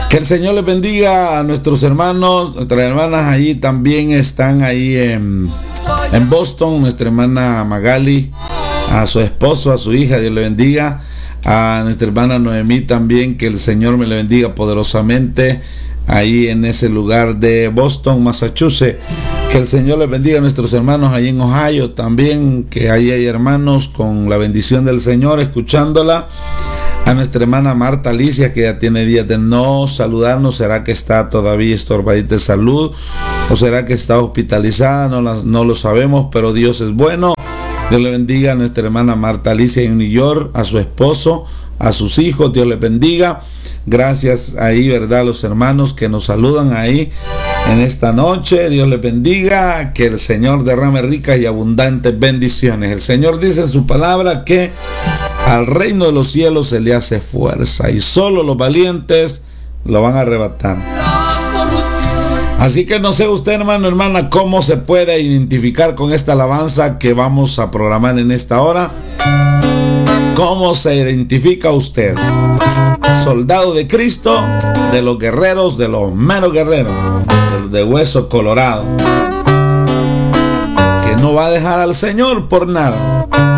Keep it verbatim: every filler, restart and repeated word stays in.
Que el Señor les bendiga a nuestros hermanos, nuestras hermanas allí también están ahí en, en Boston, nuestra hermana Magali, a su esposo, a su hija, Dios le bendiga. A nuestra hermana Noemí también, que el Señor me le bendiga poderosamente ahí en ese lugar de Boston, Massachusetts. Que el Señor les bendiga a nuestros hermanos ahí en Ohio también, que ahí hay hermanos con la bendición del Señor escuchándola. A nuestra hermana Marta Alicia, que ya tiene días de no saludarnos. ¿Será que está todavía estorbadita de salud? ¿O será que está hospitalizada? No, la, no lo sabemos, pero Dios es bueno. Dios le bendiga a nuestra hermana Marta Alicia en New York, a su esposo, a sus hijos. Dios les bendiga. Gracias ahí, ¿verdad? Los hermanos que nos saludan ahí en esta noche. Dios les bendiga. Que el Señor derrame ricas y abundantes bendiciones. El Señor dice en su palabra que al reino de los cielos se le hace fuerza y solo los valientes lo van a arrebatar. Así que no sé usted, hermano, hermana, cómo se puede identificar con esta alabanza que vamos a programar en esta hora. ¿Cómo se identifica usted? Soldado de Cristo, de los guerreros, de los menos guerreros, de, los de hueso colorado, que no va a dejar al Señor por nada.